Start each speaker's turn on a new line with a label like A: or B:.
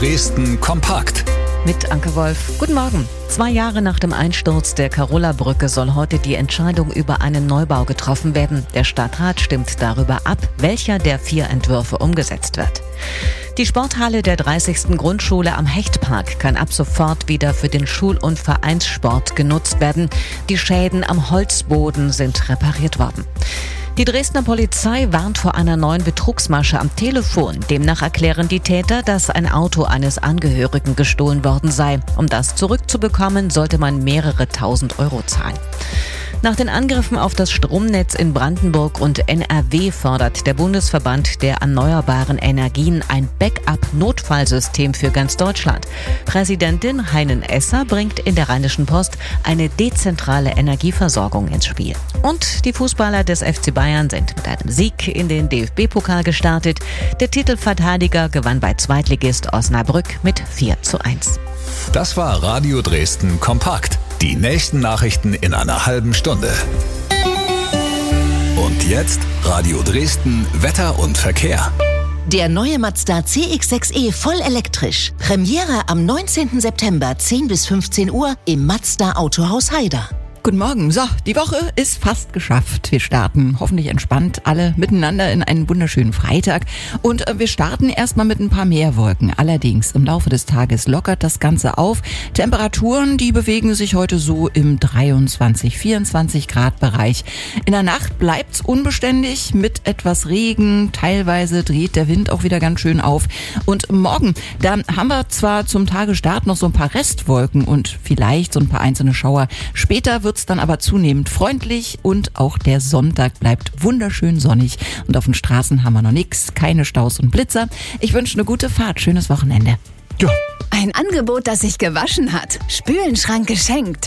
A: Dresden kompakt.
B: Mit Anke Wolf. Guten Morgen. 2 Jahre nach dem Einsturz der Karola-Brücke soll heute die Entscheidung über einen Neubau getroffen werden. Der Stadtrat stimmt darüber ab, welcher der 4 Entwürfe umgesetzt wird. Die Sporthalle der 30. Grundschule am Hechtpark kann ab sofort wieder für den Schul- und Vereinssport genutzt werden. Die Schäden am Holzboden sind repariert worden. Die Dresdner Polizei warnt vor einer neuen Betrugsmasche am Telefon. Demnach erklären die Täter, dass ein Auto eines Angehörigen gestohlen worden sei. Um das zurückzubekommen, sollte man mehrere tausend Euro zahlen. Nach den Angriffen auf das Stromnetz in Brandenburg und NRW fordert der Bundesverband der erneuerbaren Energien ein Backup-Notfallsystem für ganz Deutschland. Präsidentin Heinen-Esser bringt in der Rheinischen Post eine dezentrale Energieversorgung ins Spiel. Und die Fußballer des FC Bayern sind mit einem Sieg in den DFB-Pokal gestartet. Der Titelverteidiger gewann bei Zweitligist Osnabrück mit 4:1.
A: Das war Radio Dresden kompakt. Die nächsten Nachrichten in einer halben Stunde. Und jetzt Radio Dresden Wetter und Verkehr.
C: Der neue Mazda CX-6e voll elektrisch. Premiere am 19. September 10 bis 15 Uhr im Mazda Autohaus Haider.
D: Guten Morgen. So, die Woche ist fast geschafft. Wir starten hoffentlich entspannt alle miteinander in einen wunderschönen Freitag. Und wir starten erstmal mit ein paar Meerwolken. Allerdings im Laufe des Tages lockert das Ganze auf. Temperaturen, die bewegen sich heute so im 23, 24 Grad Bereich. In der Nacht bleibt's unbeständig mit etwas Regen. Teilweise dreht der Wind auch wieder ganz schön auf. Und morgen, da haben wir zwar zum Tagesstart noch so ein paar Restwolken und vielleicht so ein paar einzelne Schauer. Später wird's dann aber zunehmend freundlich und auch der Sonntag bleibt wunderschön sonnig. Und auf den Straßen haben wir noch nichts, keine Staus und Blitzer. Ich wünsche eine gute Fahrt, schönes Wochenende.
E: Ja. Ein Angebot, das sich gewaschen hat. Spülenschrank geschenkt.